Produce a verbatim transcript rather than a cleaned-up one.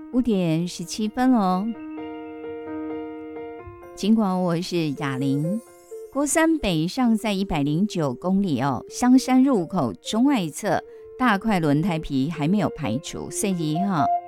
五点十七分哦。尽管我是雅玲，国三北上在一百零九公里哦，香山入口中外侧大块轮胎皮还没有排除，所以哈